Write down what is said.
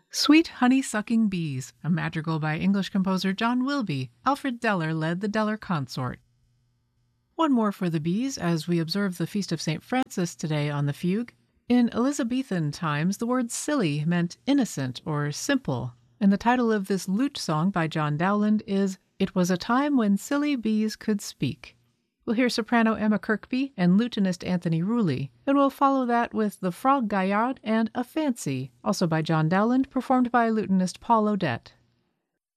Sweet Honey-Sucking Bees, a madrigal by English composer John Wilby. Alfred Deller led the Deller Consort. One more for the bees as we observe the feast of St. Francis today on the fugue. In Elizabethan times, the word silly meant innocent or simple, and the title of this lute song by John Dowland is It Was a Time When Silly Bees Could Speak. We'll hear soprano Emma Kirkby and lutenist Anthony Rulli, and we'll follow that with The Frog Gaillard and A Fancy, also by John Dowland, performed by lutenist Paul Odette.